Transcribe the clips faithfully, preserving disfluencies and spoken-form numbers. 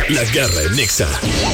La Garra en Nexa.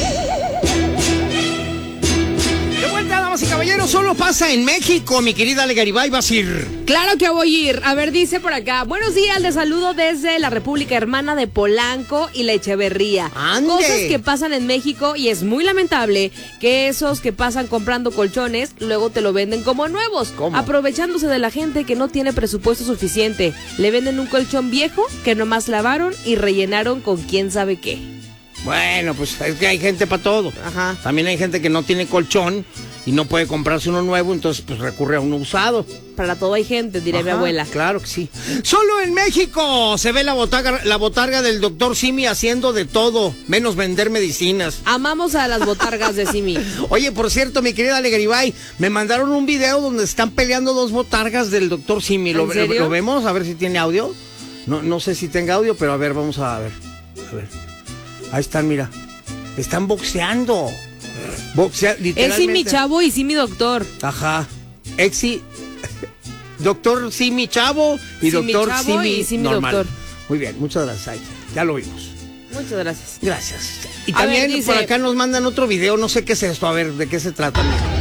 De vuelta, damas y caballeros, solo pasa en México, mi querida Ale Garibay, vas a ir. Claro que voy a ir. A ver, dice por acá. Buenos días, les saludo desde la República Hermana de Polanco y la Echeverría. ¡Ande! Cosas que pasan en México y es muy lamentable que esos que pasan comprando colchones luego te lo venden como nuevos. ¿Cómo? Aprovechándose de la gente que no tiene presupuesto suficiente. Le venden un colchón viejo que nomás lavaron y rellenaron con quién sabe qué. Bueno, pues es que hay gente para todo. Ajá. También hay gente que no tiene colchón y no puede comprarse uno nuevo, entonces pues recurre a uno usado. Para todo hay gente, diría mi Ajá, abuela. Claro que sí. Solo en México se ve la botarga, la botarga del doctor Simi haciendo de todo, menos vender medicinas. Amamos a las botargas de Simi. Oye, por cierto, mi querida Ale Garibay, me mandaron un video donde están peleando dos botargas del doctor Simi. ¿Lo, ¿En serio? ¿Lo vemos? A ver si tiene audio. No, no sé si tenga audio, pero a ver, vamos a ver. A ver. Ahí están, mira. Están boxeando. Boxea, Es literalmente. Simi chavo y Simi doctor. Ajá. Exi. Doctor Simi Chavo y Simi doctor Chavo Simi, y Simi normal. Doctor. Muy bien, muchas gracias. Ahí está. Ya lo vimos. Muchas gracias. Gracias. Y A también ver, dice- por acá nos mandan otro video, no sé qué es esto, a ver, ¿de qué se trata?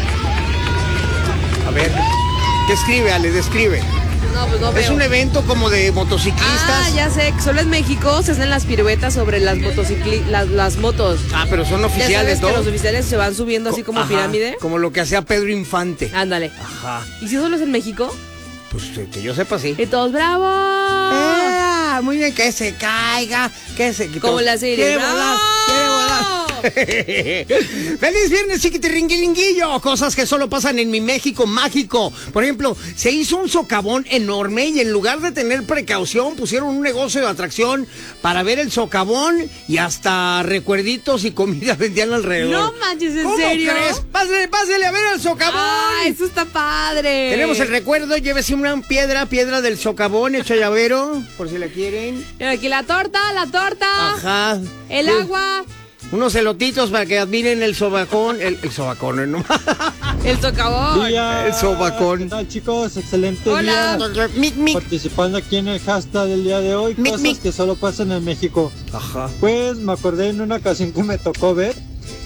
A ver, describe, Ale, describe. No, pues no Es veo. un evento como de motociclistas. Ah, ya sé, solo en México se hacen las piruetas sobre las motocicli las, las motos. Ah, pero son Ya oficiales, sabes ¿no? que los oficiales se van subiendo así como Ajá, pirámide. Como lo que hacía Pedro Infante. Ándale. Ajá. ¿Y si solo es en México? Pues que que yo sepa, sí. Y todos, ¡bravo! Ah, muy bien, que se caiga, que se... que Como todos- la serie. ¡Quiere volar! ¡Quiere volar! ¡Feliz viernes, chiquitiringuilinguillo! Cosas que solo pasan en mi México mágico. Por ejemplo, se hizo un socavón enorme y en lugar de tener precaución pusieron un negocio de atracción para ver el socavón y hasta recuerditos y comida vendían alrededor. No manches, ¿en ¿Cómo serio? crees? Pásale, pásale a ver el socavón. ¡Ah, eso está padre! Tenemos el recuerdo, llévese una piedra, piedra del socavón, hecho llavero, por si la quieren. Mira, aquí la torta, la torta. Ajá. El Sí. agua. Unos elotitos para que admiren el sobacón, el, el sobacón, ¿no? El socavón. Día. El sobacón. ¿Qué tal, chicos? Excelente Hola. día. Mic, mic. Participando aquí en el hashtag del día de hoy, Mic, cosas mic. que solo pasan en México. Ajá. Pues me acordé en una ocasión que me tocó ver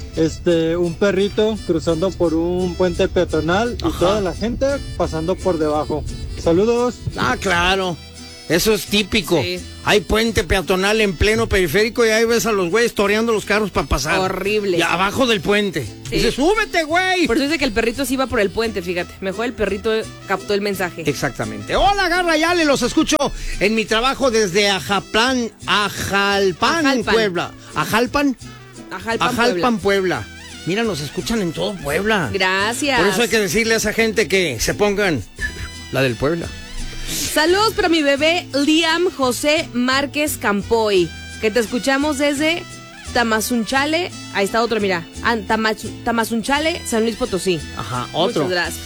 este un perrito cruzando por un puente peatonal y Ajá. toda la gente pasando por debajo. Saludos. Ah, claro. Eso es típico. Sí. Hay puente peatonal en pleno periférico y ahí ves a los güeyes toreando los carros para pasar. Horrible. Y abajo del puente. Sí. Dice, súbete, güey. Por eso dice que el perrito sí iba por el puente, fíjate. Mejor el perrito captó el mensaje. Exactamente. Hola, Garra y Ale, los escucho en mi trabajo desde Ajaplán, Ajalpan, Ajalpan. Puebla. Ajalpan, Ajalpan, Ajalpan, Puebla. Puebla. Mira, nos escuchan en todo Puebla. Gracias. Por eso hay que decirle a esa gente que se pongan la del Puebla. Saludos para mi bebé Liam José Márquez Campoy, que te escuchamos desde Tamazunchale. Ahí está otro, mira. Ah, Tamachu- Tamazunchale, San Luis Potosí. Ajá, otro. Muchas gracias.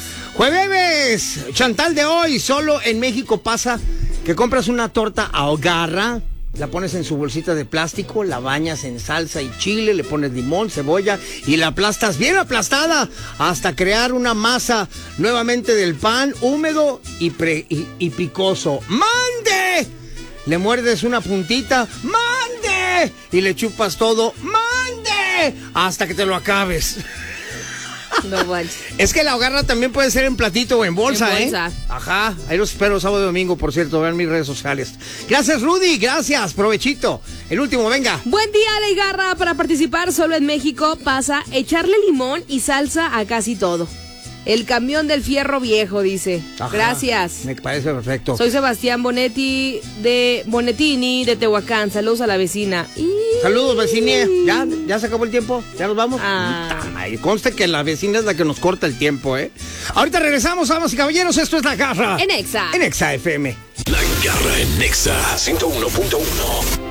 Jueves, Chantal de hoy. Solo en México pasa que compras una torta ahogarra, la pones en su bolsita de plástico, la bañas en salsa y chile, le pones limón, cebolla y la aplastas bien aplastada hasta crear una masa nuevamente del pan húmedo y, pre- y, y picoso. ¡Mande! Le muerdes una puntita, ¡mande! Y le chupas todo, ¡mande! Hasta que te lo acabes. No manches. Es que la hogarra también puede ser en platito o en bolsa, En bolsa. ¿eh? Ajá, ahí los espero sábado y domingo, por cierto, vean mis redes sociales. Gracias, Rudy, gracias, provechito. El último, venga. Buen día, Ale y Garra. Para participar solo en México pasa echarle limón y salsa a casi todo. El camión del fierro viejo, dice. Ajá, Gracias. Me parece perfecto. Soy Sebastián Bonetti de Bonetini de Tehuacán. Saludos a la vecina. Y... Saludos, vecina. ¿Ya? ¿Ya se acabó el tiempo? ¿Ya nos vamos? Ah. Puta madre, conste que la vecina es la que nos corta el tiempo, ¿eh? Ahorita regresamos, damas y caballeros. Esto es La Garra. En Exa. En Exa F M. La Garra en Nexa ciento uno punto uno.